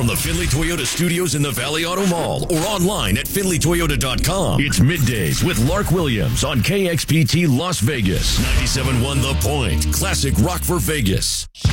from the Findlay Toyota studios in the Valley Auto Mall or online at findlaytoyota.com. It's Middays with Lark Williams on KXPT Las Vegas. 97.1 The Point. Classic rock for Vegas.